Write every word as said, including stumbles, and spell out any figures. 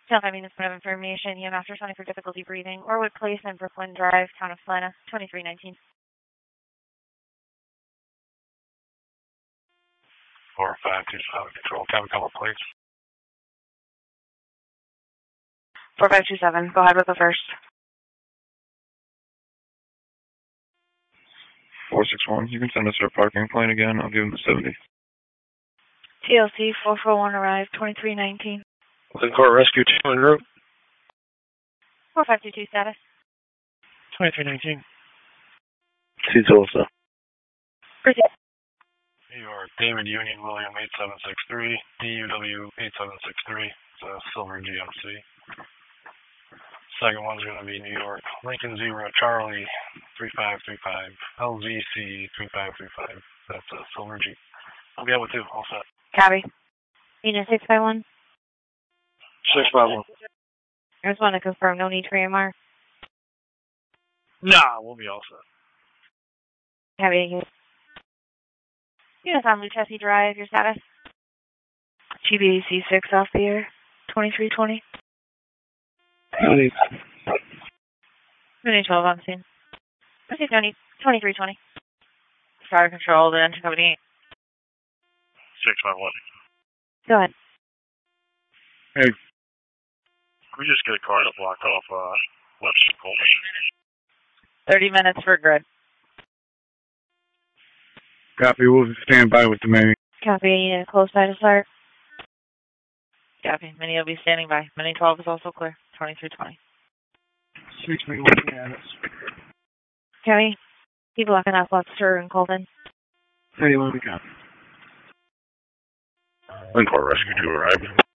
Tell me this bit of information. E M F responding for difficulty breathing. Orwood Place and Brooklyn Drive, Town of Helena, twenty-three nineteen. four five two seven, control, cabin color plates. four five two seven, go ahead with the first. four six one, you can send us our parking plane again. I'll give him the seventy. T L C four four one arrived, twenty-three nineteen. Lynn Court Rescue two en route. four five two two status. twenty-three nineteen. See Tulsa. Proceed. New York, David Union William eight seven six three, D U W eight seven six three, it's a silver G M C. Second one's going to be New York, Lincoln Zero Charlie three five three five, L Z C three five three five, that's a silver Jeep. I'll be able to, all set. Copy. Unit six five one. six five one. I just want to confirm, no need for A M R. Nah, we'll be all set. Copy. Units on Luchesi Drive, your status? G B A C six off the air, twenty-three twenty. Unit twelve on scene. Proceed, no need, twenty-three twenty. Fire control, the engine company. six five one. Go ahead. Hey. Can we just get a car to block off, uh, left Coleman? thirty minutes for grid. Copy, we'll stand by with the main. Copy, unit close by to start. Copy, Mini will be standing by. Mini twelve is also clear, twenty-three twenty. six three one status. Copy, keep looking up Webster and Colvin. thirty-one, we got. Lynn Court Rescue two arrived.